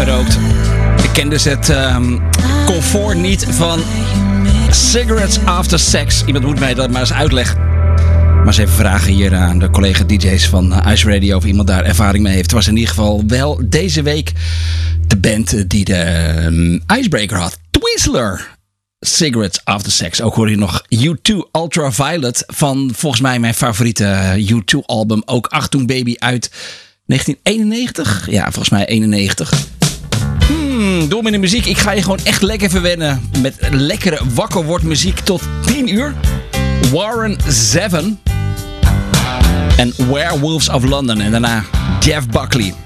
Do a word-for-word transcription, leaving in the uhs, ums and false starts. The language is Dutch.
gerookt. Ik ken dus het um, comfort niet van cigarettes after sex. Iemand moet mij dat maar eens uitleggen. Maar eens even vragen hier aan de collega-D J's van Ice Radio of iemand daar ervaring mee heeft. Het was in ieder geval wel deze week de band die de um, Icebreaker had. Twizzler. Cigarettes After Sex. Ook hoor je nog U twee Ultraviolet van volgens mij mijn favoriete U twee album. Ook Achtung Baby uit negentien eenennegentig. Ja, volgens mij eenennegentig. Hmm, door met de muziek. Ik ga je gewoon echt lekker verwennen met lekkere wakker wordt muziek tot tien uur. Warren Zevon en Werewolves of London. En daarna Jeff Buckley.